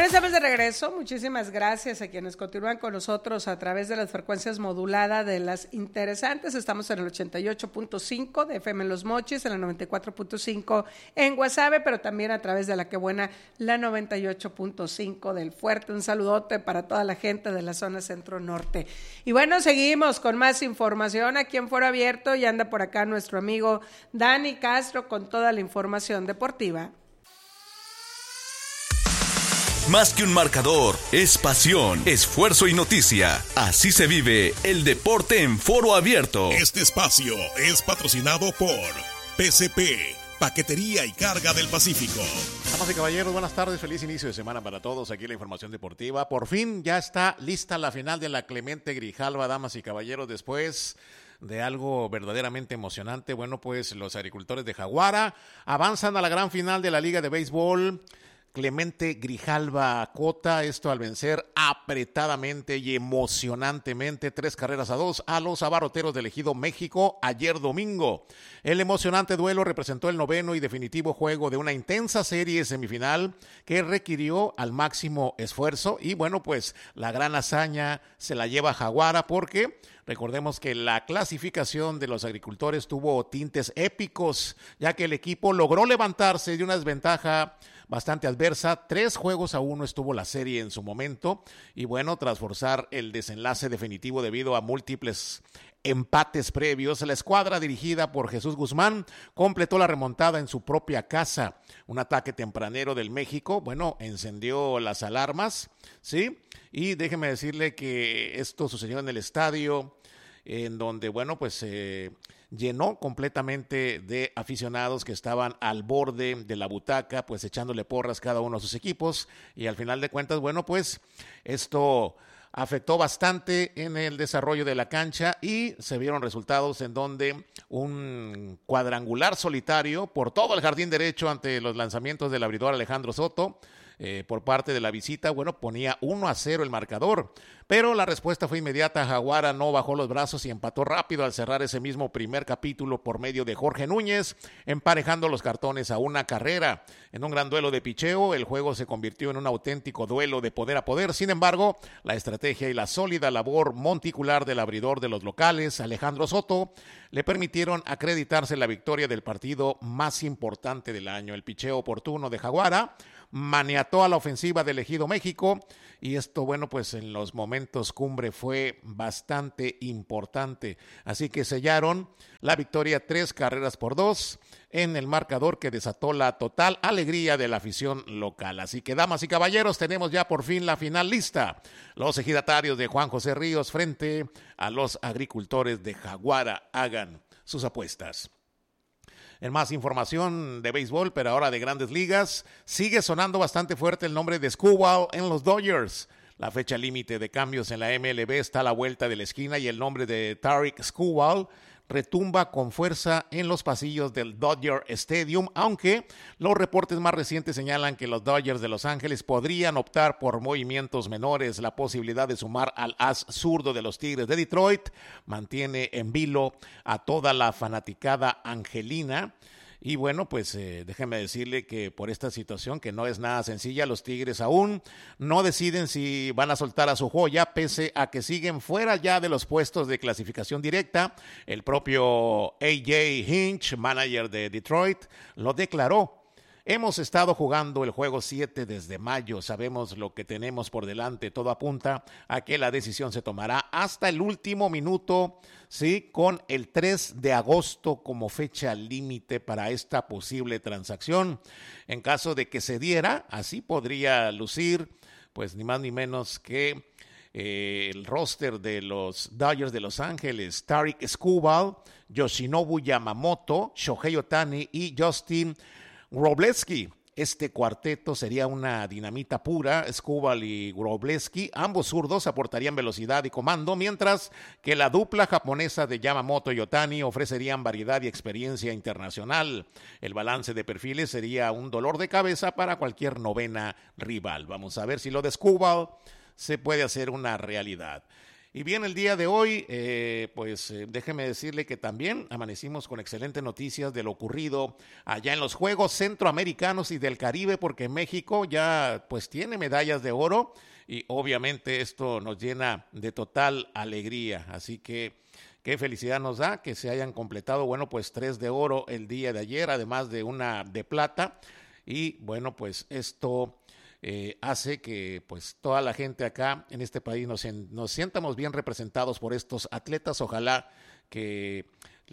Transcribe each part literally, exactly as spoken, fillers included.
estamos de regreso. Muchísimas gracias a quienes continúan con nosotros a través de las frecuencias moduladas de las interesantes. Estamos en el ochenta y ocho punto cinco de F M en Los Mochis, en el noventa y cuatro punto cinco en Guasave, pero también a través de La Que Buena, la noventa y ocho punto cinco del Fuerte. Un saludote para toda la gente de la zona centro-norte. Y bueno, seguimos con más información aquí en Foro Abierto y anda por acá nuestro amigo Dani Castro con toda la información deportiva. Más que un marcador, es pasión, esfuerzo y noticia. Así se vive el deporte en Foro Abierto. Este espacio es patrocinado por P C P, Paquetería y Carga del Pacífico. Damas y caballeros, buenas tardes, feliz inicio de semana para todos. Aquí la información deportiva. Por fin ya está lista la final de la Clemente Grijalva, damas y caballeros, después de algo verdaderamente emocionante. Bueno, pues los agricultores de Jaguara avanzan a la gran final de la Liga de Béisbol. Clemente Grijalva Cota, esto al vencer apretadamente y emocionantemente tres carreras a dos a los abarroteros del Ejido México ayer domingo. El emocionante duelo representó el noveno y definitivo juego de una intensa serie semifinal que requirió al máximo esfuerzo y bueno, pues la gran hazaña se la lleva Jaguara porque recordemos que la clasificación de los agricultores tuvo tintes épicos, ya que el equipo logró levantarse de una desventaja bastante adversa. Tres juegos a uno estuvo la serie en su momento y bueno, tras forzar el desenlace definitivo debido a múltiples empates previos, la escuadra dirigida por Jesús Guzmán completó la remontada en su propia casa. Un ataque tempranero del México, bueno, encendió las alarmas, ¿sí? Y déjeme decirle que esto sucedió en el estadio, en donde, bueno, pues se eh, llenó completamente de aficionados que estaban al borde de la butaca, pues echándole porras cada uno a sus equipos, y al final de cuentas, bueno, pues esto afectó bastante en el desarrollo de la cancha y se vieron resultados en donde un cuadrangular solitario por todo el jardín derecho ante los lanzamientos del abridor Alejandro Soto, Eh, por parte de la visita, bueno, ponía uno a cero el marcador, pero la respuesta fue inmediata. Jaguara no bajó los brazos y empató rápido al cerrar ese mismo primer capítulo por medio de Jorge Núñez, emparejando los cartones a una carrera. En un gran duelo de picheo, el juego se convirtió en un auténtico duelo de poder a poder. Sin embargo, la estrategia y la sólida labor monticular del abridor de los locales, Alejandro Soto, le permitieron acreditarse la victoria del partido más importante del año. El picheo oportuno de Jaguara maniató a la ofensiva del Ejido México y esto, bueno, pues en los momentos cumbre fue bastante importante. Así que sellaron la victoria tres carreras por dos en el marcador que desató la total alegría de la afición local. Así que, damas y caballeros, tenemos ya por fin la final lista. Los ejidatarios de Juan José Ríos frente a los agricultores de Jaguara. Hagan sus apuestas. En más información de béisbol, pero ahora de Grandes Ligas, sigue sonando bastante fuerte el nombre de Skubal en los Dodgers. La fecha límite de cambios en la M L B está a la vuelta de la esquina y el nombre de Tarik Skubal retumba con fuerza en los pasillos del Dodger Stadium, aunque los reportes más recientes señalan que los Dodgers de Los Ángeles podrían optar por movimientos menores. La posibilidad de sumar al as zurdo de los Tigres de Detroit mantiene en vilo a toda la fanaticada angelina. Y bueno, pues eh, déjeme decirle que por esta situación, que no es nada sencilla, los Tigres aún no deciden si van a soltar a su joya, pese a que siguen fuera ya de los puestos de clasificación directa. El propio A J Hinch, manager de Detroit, lo declaró. Hemos estado jugando el juego siete desde mayo, sabemos lo que tenemos por delante, todo apunta a que la decisión se tomará hasta el último minuto, sí, con el tres de agosto como fecha límite para esta posible transacción. En caso de que se diera, así podría lucir, pues ni más ni menos que eh, el roster de los Dodgers de Los Ángeles: Tarik Skubal, Yoshinobu Yamamoto, Shohei Ohtani y Justin Wrobleski. Este cuarteto sería una dinamita pura. Skubal y Wrobleski, ambos zurdos, aportarían velocidad y comando, mientras que la dupla japonesa de Yamamoto y Ohtani ofrecerían variedad y experiencia internacional. El balance de perfiles sería un dolor de cabeza para cualquier novena rival. Vamos a ver si lo de Skubal se puede hacer una realidad. Y bien, el día de hoy, eh, pues eh, déjeme decirle que también amanecimos con excelentes noticias de lo ocurrido allá en los Juegos Centroamericanos y del Caribe, porque México ya pues tiene medallas de oro y obviamente esto nos llena de total alegría. Así que qué felicidad nos da que se hayan completado, bueno, pues tres de oro el día de ayer, además de una de plata. Y bueno, pues esto Eh, hace que pues toda la gente acá en este país nos, nos sientamos bien representados por estos atletas. Ojalá que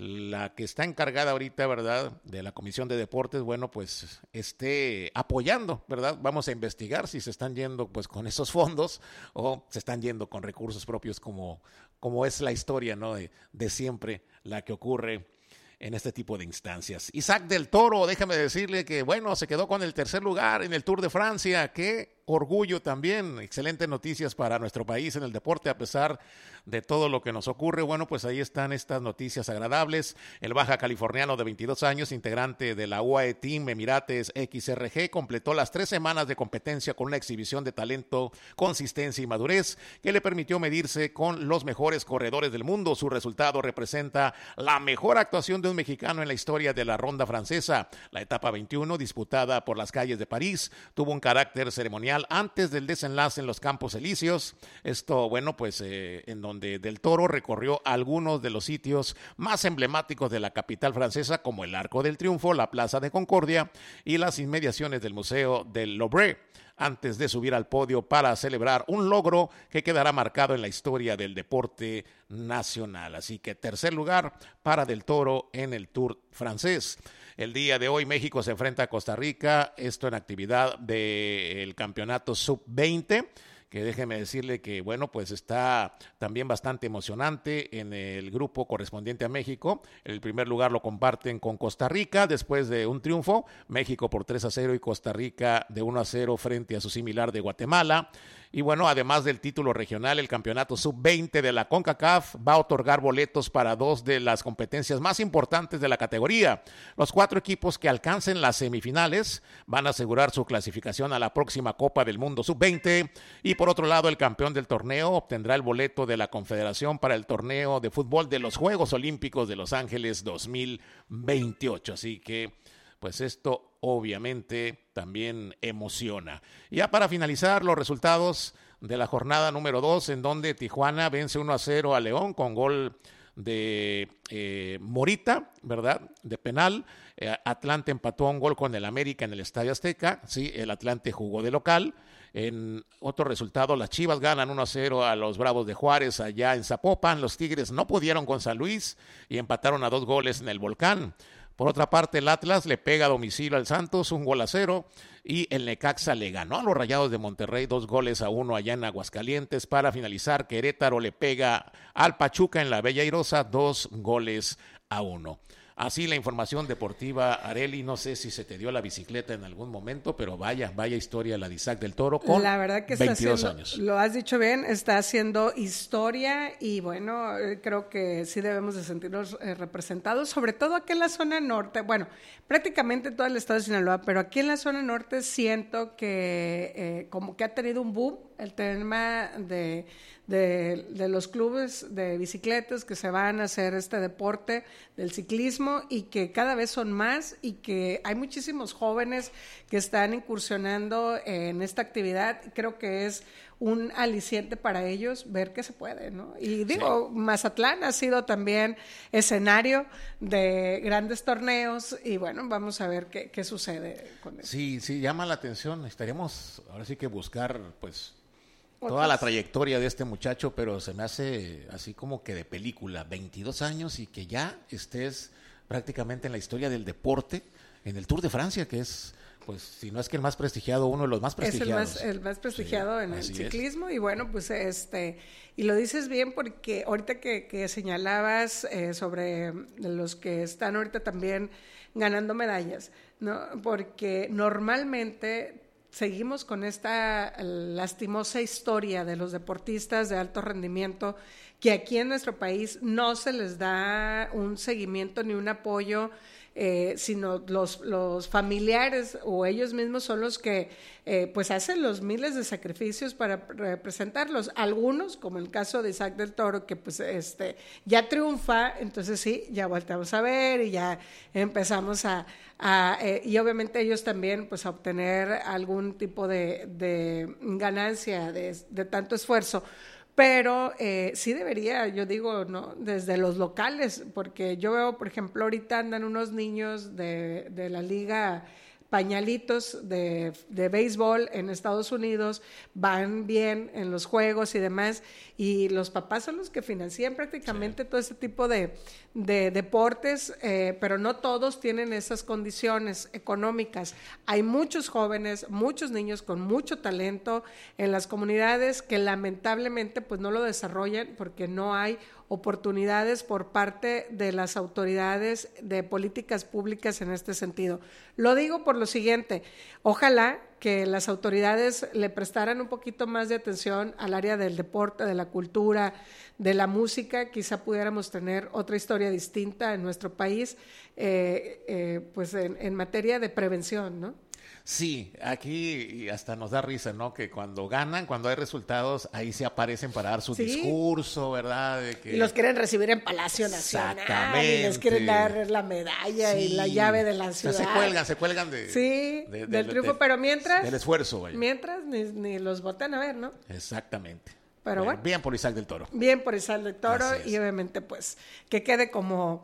la que está encargada ahorita, ¿verdad?, de la Comisión de Deportes, bueno, pues esté apoyando, ¿verdad? Vamos a investigar si se están yendo pues con esos fondos o se están yendo con recursos propios, como, como es la historia, ¿no?, de, de siempre la que ocurre en este tipo de instancias. Isaac del Toro, déjame decirle que, bueno, se quedó con el tercer lugar en el Tour de Francia. Qué orgullo también, excelentes noticias para nuestro país en el deporte, a pesar de todo lo que nos ocurre. Bueno, pues ahí están estas noticias agradables. El baja californiano de veintidós años, integrante de la U A E Team Emirates X R G, completó las tres semanas de competencia con una exhibición de talento, consistencia y madurez que le permitió medirse con los mejores corredores del mundo. Su resultado representa la mejor actuación de un mexicano en la historia de la ronda francesa. La etapa veintiuno, disputada por las calles de París, tuvo un carácter ceremonial antes del desenlace en los Campos Elíseos. Esto, bueno, pues eh, en donde Del Toro recorrió algunos de los sitios más emblemáticos de la capital francesa, como el Arco del Triunfo, la Plaza de Concordia y las inmediaciones del Museo del Louvre, antes de subir al podio para celebrar un logro que quedará marcado en la historia del deporte nacional. Así que tercer lugar para Del Toro en el Tour francés. El día de hoy México se enfrenta a Costa Rica, esto en actividad del campeonato sub veinte, que déjeme decirle que, bueno, pues está también bastante emocionante en el grupo correspondiente a México. El primer lugar lo comparten con Costa Rica, después de un triunfo, México por tres a cero y Costa Rica de uno a cero frente a su similar de Guatemala. Y bueno, además del título regional, el campeonato sub veinte de la CONCACAF va a otorgar boletos para dos de las competencias más importantes de la categoría. Los cuatro equipos que alcancen las semifinales van a asegurar su clasificación a la próxima Copa del Mundo sub veinte. Y por otro lado, el campeón del torneo obtendrá el boleto de la Confederación para el torneo de fútbol de los Juegos Olímpicos de Los Ángeles dos mil veintiocho. Así que pues esto obviamente también emociona. Ya para finalizar, los resultados de la jornada número dos, en donde Tijuana vence uno a cero a León con gol de eh, Morita, ¿verdad?, de penal. eh, Atlante empató un gol con el América en el Estadio Azteca. Sí, el Atlante jugó de local. En otro resultado, las Chivas ganan uno a cero a los Bravos de Juárez allá en Zapopan. Los Tigres no pudieron con San Luis y empataron a dos goles en el Volcán. Por otra parte, el Atlas le pega a domicilio al Santos, un gol a cero, y el Necaxa le ganó a los Rayados de Monterrey, dos goles a uno allá en Aguascalientes. Para finalizar, Querétaro le pega al Pachuca en la Bella Airosa, dos goles a uno. Así la información deportiva, Arely. No sé si se te dio la bicicleta en algún momento, pero vaya, vaya historia la de Isaac del Toro con la verdad que veintidós está haciendo, años. Lo has dicho bien, está haciendo historia y bueno, creo que sí debemos de sentirnos eh, representados, sobre todo aquí en la zona norte, bueno, prácticamente todo el estado de Sinaloa, pero aquí en la zona norte siento que eh, como que ha tenido un boom el tema de... De, de los clubes de bicicletas que se van a hacer este deporte del ciclismo y que cada vez son más y que hay muchísimos jóvenes que están incursionando en esta actividad. Creo que es un aliciente para ellos ver que se puede, ¿no? Y digo, sí. Mazatlán ha sido también escenario de grandes torneos y bueno, vamos a ver qué, qué sucede con eso. Sí, sí, llama la atención. Estaríamos ahora sí que buscar, pues, toda la trayectoria de este muchacho, pero se me hace así como que de película, veintidós años y que ya estés prácticamente en la historia del deporte, en el Tour de Francia, que es, pues, si no es que el más prestigiado, uno de los más prestigiados. Es el más, el más prestigiado sí, en el ciclismo es. Y bueno, pues este, y lo dices bien porque ahorita que, que señalabas eh, sobre los que están ahorita también ganando medallas, ¿no? Porque normalmente seguimos con esta lastimosa historia de los deportistas de alto rendimiento que aquí en nuestro país no se les da un seguimiento ni un apoyo eh, sino los, los familiares o ellos mismos son los que eh, pues hacen los miles de sacrificios para representarlos. Algunos, como el caso de Isaac del Toro, que pues este ya triunfa, entonces sí, ya volteamos a ver y ya empezamos a, a eh, y obviamente ellos también pues a obtener algún tipo de, de ganancia de, de tanto esfuerzo. Pero eh, sí debería, yo digo, ¿no? Desde los locales, porque yo veo, por ejemplo, ahorita andan unos niños de, de la liga pañalitos de, de béisbol en Estados Unidos, van bien en los juegos y demás, y los papás son los que financian prácticamente sí. todo ese tipo de, de deportes, eh, pero no todos tienen esas condiciones económicas. Hay muchos jóvenes, muchos niños con mucho talento en las comunidades que lamentablemente pues no lo desarrollan porque no hay oportunidades por parte de las autoridades de políticas públicas en este sentido. Lo digo por lo siguiente, ojalá que las autoridades le prestaran un poquito más de atención al área del deporte, de la cultura, de la música, quizá pudiéramos tener otra historia distinta en nuestro país, eh, eh, pues en, en materia de prevención, ¿no? Sí, aquí hasta nos da risa, ¿no? Que cuando ganan, cuando hay resultados, ahí se aparecen para dar su sí. discurso, ¿verdad? De que... Y los quieren recibir en Palacio Nacional, y les quieren dar la medalla sí. y la llave de la ciudad. O sea, se cuelgan, se cuelgan de, sí, de, de, del de, triunfo, de, pero mientras... Del esfuerzo, vaya. Mientras ni, ni los votan a ver, ¿no? Exactamente. Pero bueno, bueno. Bien por Isaac del Toro. Bien por Isaac del Toro y obviamente pues que quede como...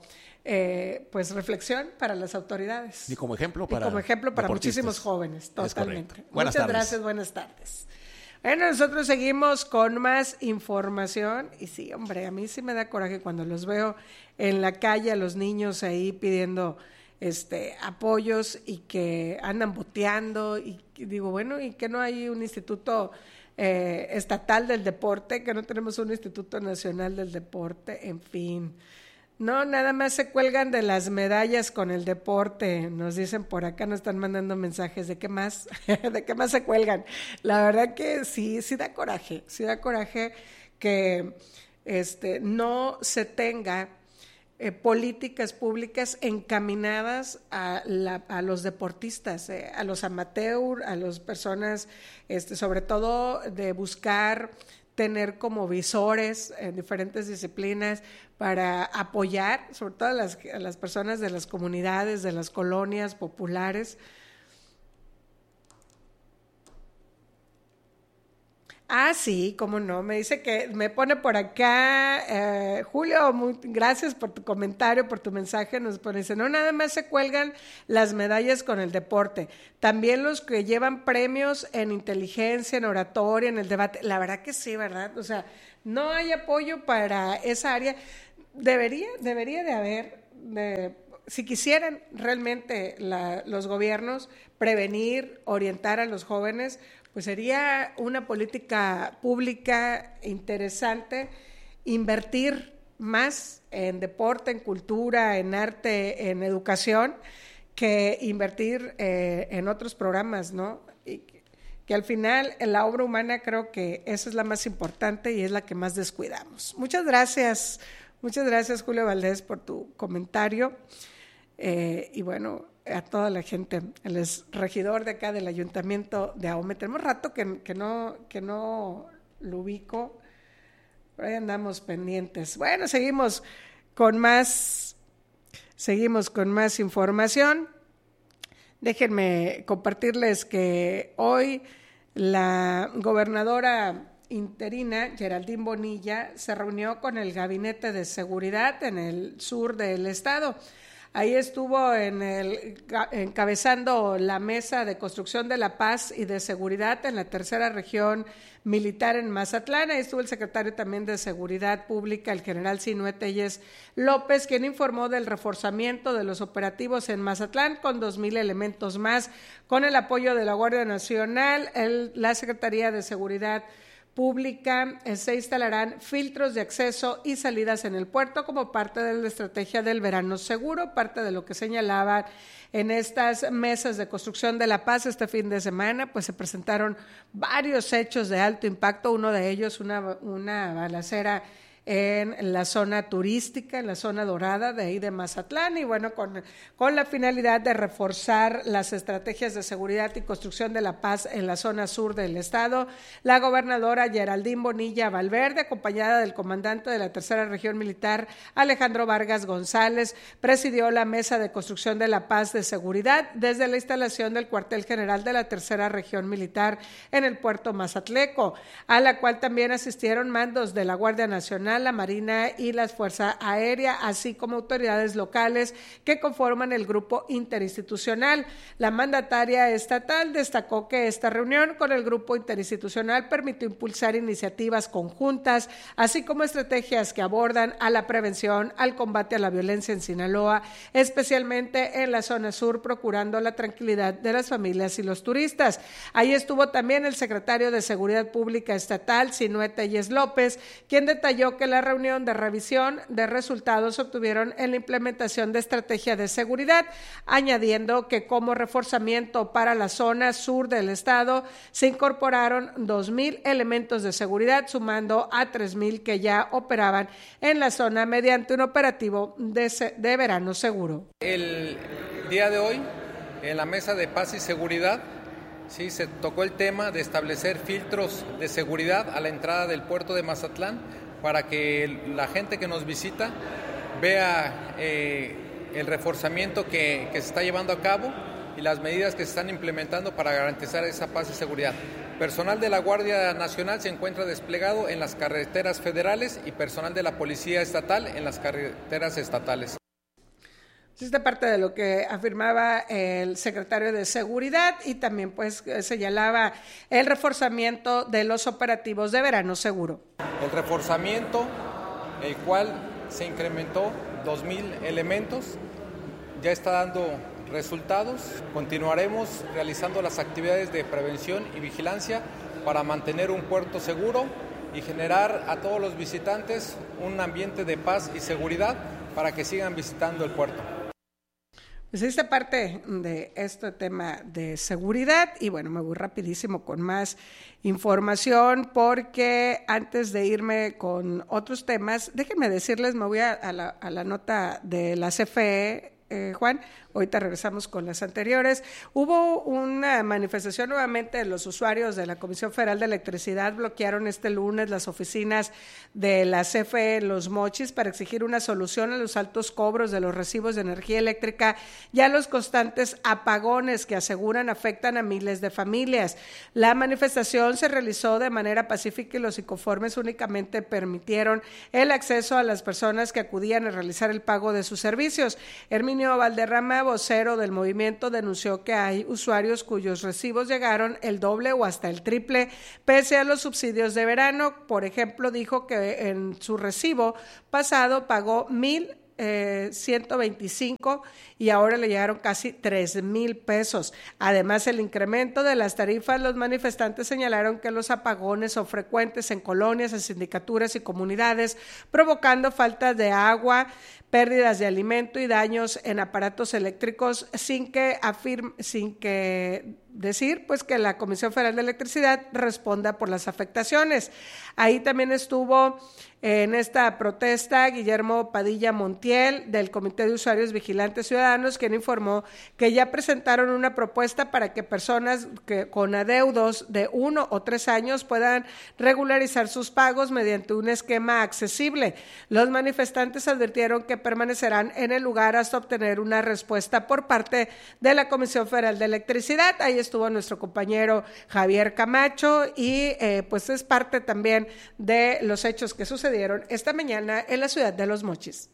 Eh, pues reflexión para las autoridades y como ejemplo para, y como ejemplo para muchísimos jóvenes, totalmente. Buenas Muchas tardes. Gracias, buenas tardes. Bueno, nosotros seguimos con más información y sí, hombre, a mí sí me da coraje cuando los veo en la calle a los niños ahí pidiendo este apoyos y que andan boteando y digo, bueno, y que no hay un instituto eh, estatal del deporte, que no tenemos un instituto nacional del deporte, en fin. No, nada más se cuelgan de las medallas con el deporte, nos dicen por acá, nos están mandando mensajes de qué más, de qué más se cuelgan. La verdad que sí, sí da coraje, sí da coraje que este, no se tenga eh, políticas públicas encaminadas a, la, a los deportistas, eh, a los amateur, a las personas, este, sobre todo de buscar tener como visores en diferentes disciplinas para apoyar sobre todo a las, a las personas de las comunidades, de las colonias populares. Ah, sí, cómo no, me dice que me pone por acá, eh, Julio, muy, gracias por tu comentario, por tu mensaje, nos pone, dice, no, nada más se cuelgan las medallas con el deporte, también los que llevan premios en inteligencia, en oratoria, en el debate, la verdad que sí, ¿verdad? O sea, no hay apoyo para esa área, debería, debería de haber, de, si quisieran realmente la, los gobiernos prevenir, orientar a los jóvenes, pues sería una política pública interesante, invertir más en deporte, en cultura, en arte, en educación, que invertir eh, en otros programas, ¿no? Y que, que al final en la obra humana creo que esa es la más importante y es la que más descuidamos. Muchas gracias, muchas gracias Julio Valdés por tu comentario eh, y bueno, a toda la gente, el es regidor de acá del Ayuntamiento de Ahome. Tenemos rato que, que, no, que no lo ubico, pero ahí andamos pendientes. Bueno, seguimos con más, seguimos con más información. Déjenme compartirles que hoy la gobernadora interina, Geraldine Bonilla, se reunió con el Gabinete de Seguridad en el sur del estado. Ahí estuvo en el, encabezando la mesa de construcción de la paz y de seguridad en la tercera región militar en Mazatlán. Ahí estuvo el secretario también de Seguridad Pública, el general Sinué Telles López, quien informó del reforzamiento de los operativos en Mazatlán con dos mil elementos más, con el apoyo de la Guardia Nacional, el, la Secretaría de Seguridad Pública. Se instalarán filtros de acceso y salidas en el puerto como parte de la estrategia del verano seguro, parte de lo que señalaban en estas mesas de construcción de la paz este fin de semana. Pues se presentaron varios hechos de alto impacto, uno de ellos una, una balacera en la zona turística, en la zona dorada de ahí de Mazatlán, y bueno, con, con la finalidad de reforzar las estrategias de seguridad y construcción de la paz en la zona sur del estado. La gobernadora Geraldine Bonilla Valverde, acompañada del comandante de la tercera región militar, Alejandro Vargas González, presidió la mesa de construcción de la paz de seguridad desde la instalación del cuartel general de la tercera región militar en el puerto mazatleco, a la cual también asistieron mandos de la Guardia Nacional, la Marina y la Fuerza Aérea, así como autoridades locales que conforman el grupo interinstitucional. La mandataria estatal destacó que esta reunión con el grupo interinstitucional permitió impulsar iniciativas conjuntas, así como estrategias que abordan a la prevención, al combate a la violencia en Sinaloa, especialmente en la zona sur, procurando la tranquilidad de las familias y los turistas. Ahí estuvo también el secretario de Seguridad Pública Estatal, Sinué Telles López, quien detalló que la reunión de revisión de resultados obtuvieron en la implementación de estrategia de seguridad, añadiendo que como reforzamiento para la zona sur del estado se incorporaron dos mil elementos de seguridad, sumando a tres mil que ya operaban en la zona mediante un operativo de, se- de verano seguro. El día de hoy, en la mesa de paz y seguridad, sí, se tocó el tema de establecer filtros de seguridad a la entrada del puerto de Mazatlán para que la gente que nos visita vea eh, el reforzamiento que, que se está llevando a cabo y las medidas que se están implementando para garantizar esa paz y seguridad. Personal de la Guardia Nacional se encuentra desplegado en las carreteras federales y personal de la Policía Estatal en las carreteras estatales. Esta parte de lo que afirmaba el secretario de Seguridad, y también pues señalaba el reforzamiento de los operativos de verano seguro. El reforzamiento, el cual se incrementó dos mil elementos, ya está dando resultados. Continuaremos realizando las actividades de prevención y vigilancia para mantener un puerto seguro y generar a todos los visitantes un ambiente de paz y seguridad para que sigan visitando el puerto. Pues esta parte de este tema de seguridad, y bueno, me voy rapidísimo con más información, porque antes de irme con otros temas, déjenme decirles, me voy a, a, la, a la nota de la C F E, eh, Juan. Ahorita regresamos con las anteriores. Hubo una manifestación nuevamente de los usuarios de la Comisión Federal de Electricidad. Bloquearon este lunes las oficinas de la C F E en Los Mochis para exigir una solución a los altos cobros de los recibos de energía eléctrica y a los constantes apagones que aseguran afectan a miles de familias. La manifestación se realizó de manera pacífica y los inconformes únicamente permitieron el acceso a las personas que acudían a realizar el pago de sus servicios. Herminio Valderrama, vocero del movimiento, denunció que hay usuarios cuyos recibos llegaron el doble o hasta el triple pese a los subsidios de verano. Por ejemplo, dijo que en su recibo pasado pagó mil Eh, ciento veinticinco y ahora le llegaron casi tres mil pesos. Además, el incremento de las tarifas, los manifestantes señalaron que los apagones son frecuentes en colonias, en sindicaturas y comunidades, provocando falta de agua, pérdidas de alimento y daños en aparatos eléctricos, sin que afirme, sin que decir pues que la Comisión Federal de Electricidad responda por las afectaciones. Ahí también estuvo en esta protesta Guillermo Padilla Montiel, del Comité de Usuarios Vigilantes Ciudadanos, quien informó que ya presentaron una propuesta para que personas que con adeudos de uno o tres años puedan regularizar sus pagos mediante un esquema accesible. Los manifestantes advirtieron que permanecerán en el lugar hasta obtener una respuesta por parte de la Comisión Federal de Electricidad. Ahí estuvo nuestro compañero Javier Camacho y eh, pues es parte también de los hechos que sucedieron esta mañana en la ciudad de Los Mochis.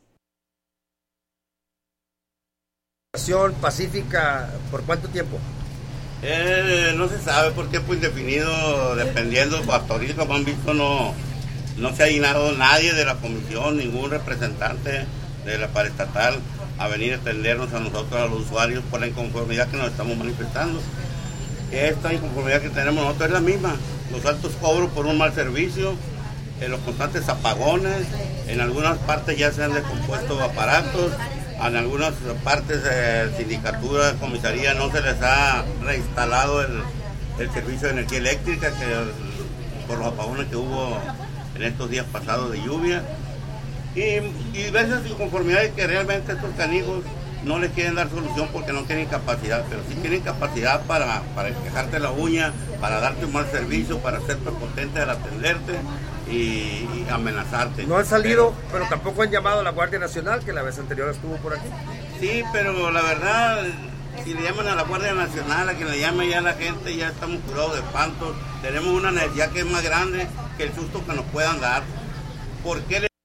¿Pacífica por cuánto tiempo? Eh, no se sabe por tiempo indefinido, dependiendo, hasta ahorita como han visto no, no se ha llenado nadie de la comisión, ningún representante de la paraestatal a venir a atendernos a nosotros, a los usuarios, por la inconformidad que nos estamos manifestando. Esta inconformidad que tenemos nosotros es la misma, los altos cobros por un mal servicio, en los constantes apagones, en algunas partes ya se han descompuesto aparatos, en algunas partes de sindicatura, comisaría, no se les ha reinstalado el, el servicio de energía eléctrica que por los apagones que hubo en estos días pasados de lluvia. Y, y ves esa inconformidad de que realmente estos canijos no les quieren dar solución porque no tienen capacidad, pero sí tienen capacidad para, para dejarte la uña, para darte un mal servicio, para ser prepotente al atenderte y, y amenazarte. No han salido, pero, pero tampoco han llamado a la Guardia Nacional, que la vez anterior estuvo por aquí. Sí, pero la verdad, si le llaman a la Guardia Nacional, a quien le llame ya la gente, ya estamos curados de espantos. Tenemos una necesidad que es más grande que el susto que nos puedan dar. ¿Por qué le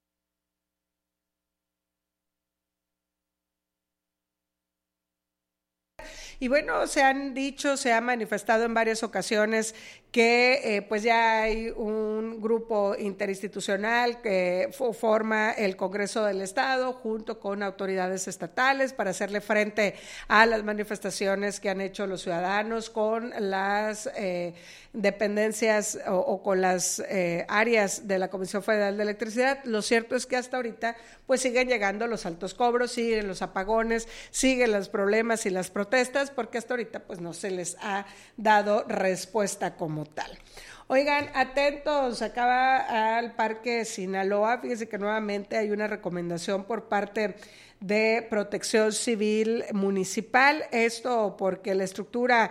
Y bueno, se han dicho, se ha manifestado en varias ocasiones que eh, pues ya hay un grupo interinstitucional que forma el Congreso del Estado junto con autoridades estatales para hacerle frente a las manifestaciones que han hecho los ciudadanos con las eh, dependencias o, o con las eh, áreas de la Comisión Federal de Electricidad. Lo cierto es que hasta ahorita pues siguen llegando los altos cobros, siguen los apagones, siguen los problemas y las protestas, porque hasta ahorita pues no se les ha dado respuesta como tal. Oigan, atentos, acaba al Parque Sinaloa, fíjense que nuevamente hay una recomendación por parte de Protección Civil Municipal, esto porque la estructura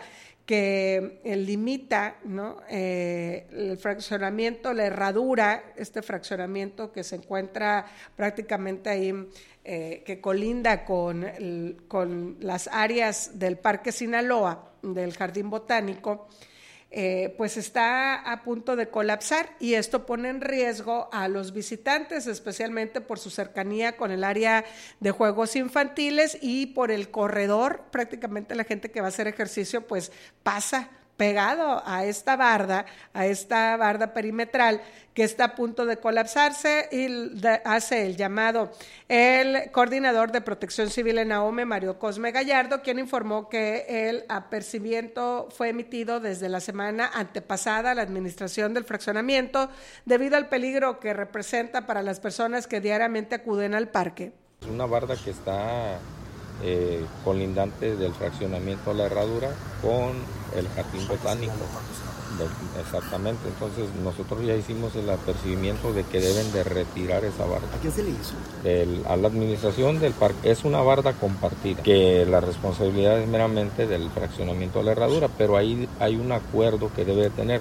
que eh, limita, ¿no? eh, el fraccionamiento, la herradura, este fraccionamiento que se encuentra prácticamente ahí, eh, que colinda con, el, con las áreas del Parque Sinaloa, del Jardín Botánico, Eh, pues está a punto de colapsar y esto pone en riesgo a los visitantes, especialmente por su cercanía con el área de juegos infantiles y por el corredor. Prácticamente la gente que va a hacer ejercicio pues pasa pegado a esta barda, a esta barda perimetral que está a punto de colapsarse, y de, hace el llamado el coordinador de Protección Civil en AOME, Mario Cosme Gallardo, quien informó que el apercibimiento fue emitido desde la semana antepasada a la administración del fraccionamiento debido al peligro que representa para las personas que diariamente acuden al parque. Es una barda que está eh, colindante del fraccionamiento a la herradura con el Jardín Botánico. Exactamente, entonces nosotros ya hicimos el apercibimiento de que deben de retirar esa barda. ¿A quién se le hizo? El, a la administración del parque. Es una barda compartida, que la responsabilidad es meramente del fraccionamiento a la herradura, pero ahí hay un acuerdo que debe tener.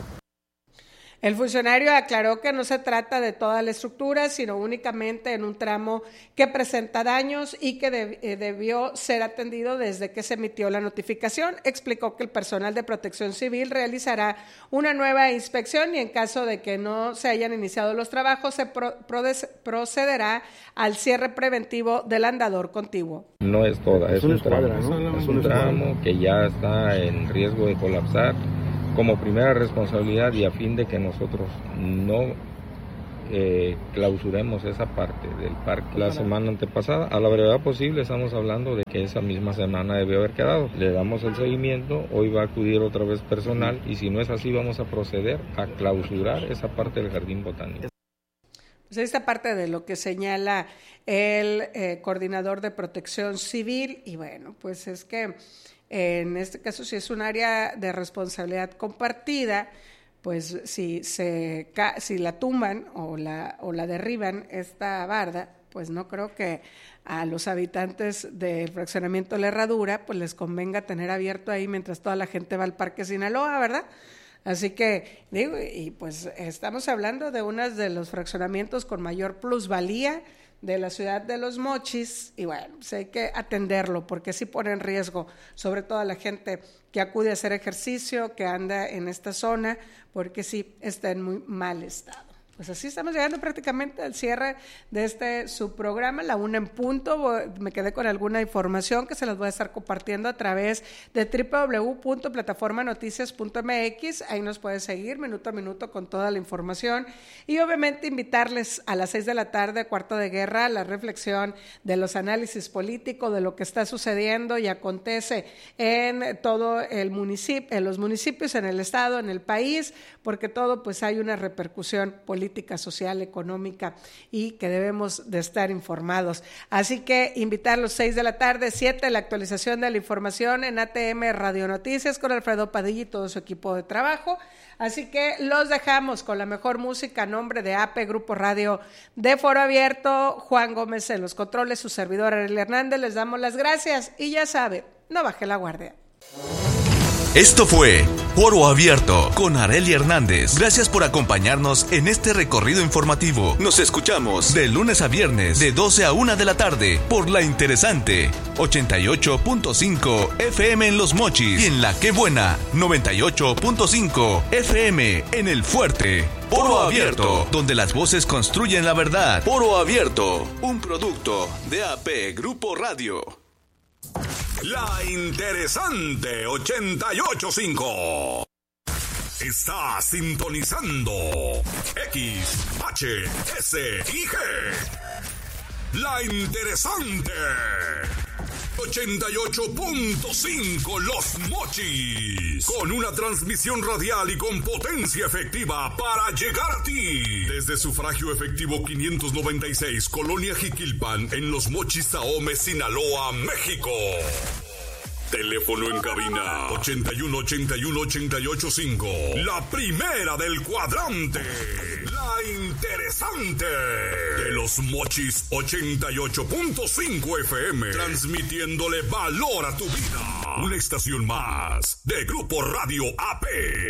El funcionario aclaró que no se trata de toda la estructura, sino únicamente en un tramo que presenta daños y que de, eh, debió ser atendido desde que se emitió la notificación. Explicó que el personal de Protección Civil realizará una nueva inspección y en caso de que no se hayan iniciado los trabajos, se pro, prodes, procederá al cierre preventivo del andador contiguo. No es toda, es, es un tramo, ¿no? es un tramo que ya está en riesgo de colapsar. Como primera responsabilidad y a fin de que nosotros no eh, clausuremos esa parte del parque. La semana antepasada, a la brevedad posible, estamos hablando de que esa misma semana debió haber quedado. Le damos el seguimiento, hoy va a acudir otra vez personal y si no es así vamos a proceder a clausurar esa parte del Jardín Botánico. Pues esta parte de lo que señala el eh, coordinador de Protección Civil, y bueno, pues es que en este caso, si es un área de responsabilidad compartida, pues si se si la tumban o la o la derriban esta barda, pues no creo que a los habitantes del fraccionamiento La Herradura pues les convenga tener abierto ahí mientras toda la gente va al Parque Sinaloa, ¿verdad? Así que digo, y pues estamos hablando de uno de los fraccionamientos con mayor plusvalía de la ciudad de Los Mochis, y bueno, pues hay que atenderlo porque sí pone en riesgo sobre todo a la gente que acude a hacer ejercicio, que anda en esta zona, porque sí está en muy mal estado. Pues así estamos llegando prácticamente al cierre de este subprograma, la una en punto. Me quedé con alguna información que se las voy a estar compartiendo a través de doble u doble u doble u punto plataforma noticias punto eme equis. Ahí nos puedes seguir minuto a minuto con toda la información y obviamente invitarles a las seis de la tarde, Cuarto de Guerra, la reflexión de los análisis políticos de lo que está sucediendo y acontece en todo el municipio, en los municipios, en el estado, en el país, porque todo pues hay una repercusión política política, social, económica y que debemos de estar informados. Así que invitarlos seis de la tarde, siete, la actualización de la información en A T M Radio Noticias con Alfredo Padilla y todo su equipo de trabajo. Así que los dejamos con la mejor música a nombre de A P Grupo Radio de Foro Abierto. Juan Gómez en los controles, su servidor Arely Hernández, les damos las gracias y ya sabe, no baje la guardia. Esto fue Foro Abierto con Arely Hernández. Gracias por acompañarnos en este recorrido informativo. Nos escuchamos de lunes a viernes de doce a una de la tarde por la interesante ochenta y ocho punto cinco F M en Los Mochis y en la Qué Buena noventa y ocho punto cinco F M en El Fuerte. Foro Abierto, donde las voces construyen la verdad. Foro Abierto, un producto de A P Grupo Radio. La interesante ochenta y ocho punto cinco. Está sintonizando X, H, S y G. La interesante ochenta y ocho punto cinco Los Mochis. Con una transmisión radial y con potencia efectiva para llegar a ti. Desde sufragio efectivo quinientos noventa y seis, Colonia Jiquilpan, en Los Mochis, Ahome, Sinaloa, México. Teléfono en cabina ochenta y uno, ochenta y uno, ochenta y ocho punto cinco. La primera del cuadrante. La interesante de Los Mochis ochenta y ocho punto cinco F M. Transmitiéndole valor a tu vida. Una estación más de Grupo Radio A P.